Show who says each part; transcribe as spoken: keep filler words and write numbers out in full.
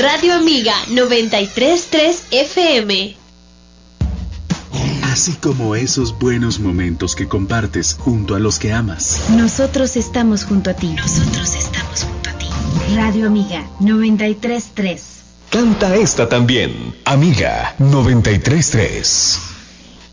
Speaker 1: Radio Amiga noventa y tres punto tres F M.
Speaker 2: Así como esos buenos momentos que compartes junto a los que amas.
Speaker 3: Nosotros estamos junto a ti. Nosotros estamos junto a ti. Radio Amiga noventa y tres punto tres.
Speaker 4: Canta esta también, Amiga noventa y tres punto tres.